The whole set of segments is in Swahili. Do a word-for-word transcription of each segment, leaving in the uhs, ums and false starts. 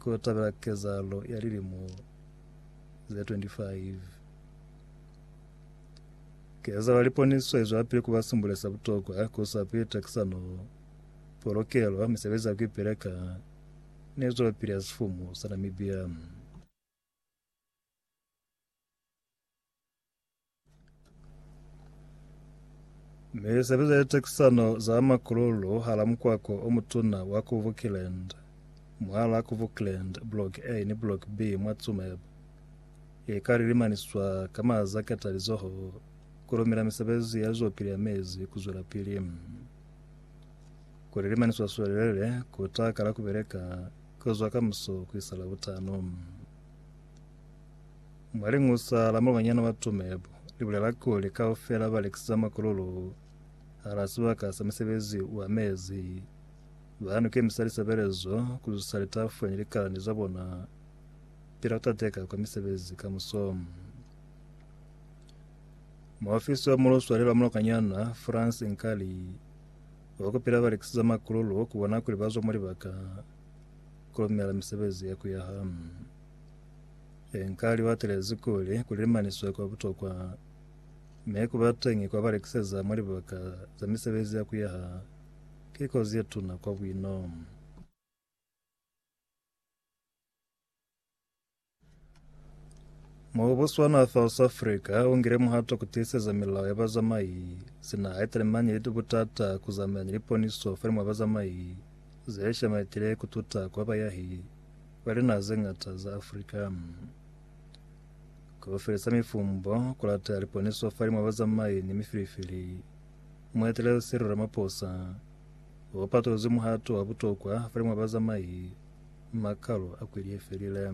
kutabela kezalo yaliri mu za twenty-five keza waliponiswa izo apili kubasumbulesa butogwa kusapita kisano polokelo amisebeza kwipeleka nezo apili asifumu sa Namibia. Mesebeza yetekisano za makululu halamukwako omutuna wa Kuvukiland muhala Kuvukiland block A ni block B mwatsumeb ikarilimaniswa kama zakatalizoho kurumira misebezi yazo pili ya mezi kuzura pili kurilimaniswa swelele kutakala kubereka kozwa kamuso kwisala butano mwali ngusa la mwanyana watumebo libulela kuli kaofela balekisa makululu harasiwa kasa misebezi wa mezi vanu ke misali saberezo kuzusalita fwenyirikala nizabona pira kutateka kwa misebezi kamusomu. Maofisi wa mulosu walila mulokanyana France Nkali wakupira balekisa makululu kubona kuli bazo muri baka kulumela misebezi ya kuyahamu. Nkali watelezi kuli kulimaniswa kwa butokwa meku batengi kwa balekiseza muri baka za misebezi ya kuyaha kiko zietuna kwa bwino. Mwoboswana South Africa ungire muhato kutiseza milao y'abazamai sina aitelemanye idubutata kuzamenya liponiso farimu abazamai zesha maitire kututa kwa bayahi bali nazengata za Afrika kuferesa mifumbo kulata liponiso farimu abazamai ni mifirifiri mwetele sirura maposa wopato zimuhato wabutokwa farimu abazamai makalo akwilie ferile.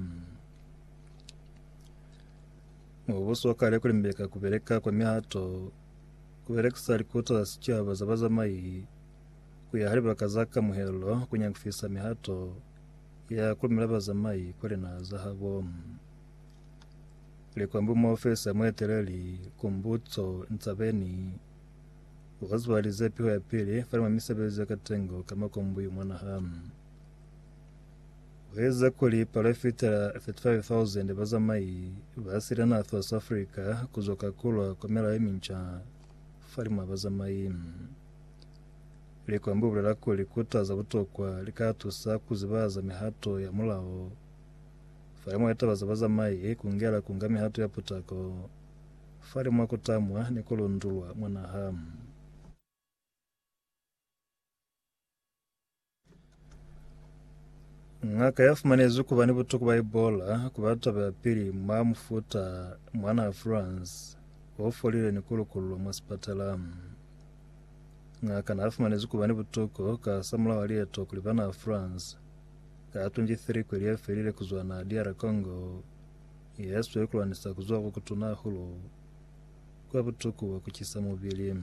Mwoboso wakale kulimbeka kubereka kwa mihato kubereka sari kuta sichaba zabazamai kuyahariba kazaka muhelo kunyangufisa mihato ya kulimira bazamai kore na zahabo likwambu maofisa mweteleli kumbutso ntabeni wazwalize piho ya pili farima misebezi katengo kama kumbuyu mwana hamu weza kuli palefita thirty-five thousand bazamai basira na South Africa kuzoka kulwa kwa mela emincha farima bazamai likwambu bula kuli kutaza butokwa likatusa kuzibaza mihato ya mulao farima yatabaza bazamai kungela kunga mihato ya putako farima kutamwa nikulundulwa mwana hamu. Ngaka yafumanezu kubani butuku ba Ebola kubata ba pili mamufuta mwana France ofolile nikulukulu mwaspatala ngaka nafumanezu kubani butuku ka samula walieto kulibana France ka twenty-three kweli yafelile kuzwa na D R Congo yesu yekulwanisa kuzwa kukutuna hulu kwa butuku wa kuchisa mubili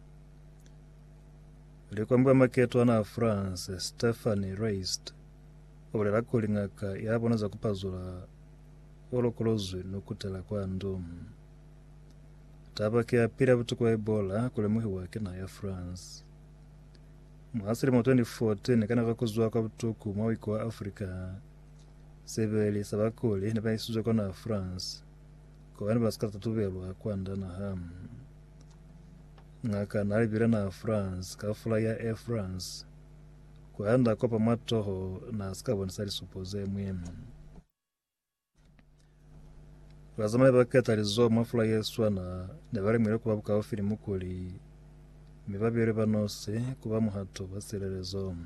likwambwa maketo wana France Stephanie Reist obulela kulingaka yabonaza kupazula olokolozwe nokutela kwa ndomu tabake apira butuku wa Ebola kule muhi wake na ya France mwasili mwa twenty fourteen kana vakuzwa kwa butuku mwawiko wa Afrika sebeli sabakuli ne baisuzwe kwa na France kwa wani basikata tubelwa kwa ndana hamu ngaka nalibira na France kafula ya Air France kwa anda kopa matoho na skabo nisali supoze mwemu wazama baketa lizo mafula yeswa na nebale mwere kuba bukawo filimu kuli mibabire banose kuba muhato baselerezo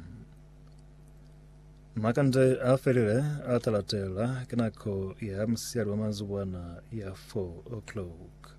makande aferire atalatela kinako ya msiari wa manzu bwana ya four o'clock.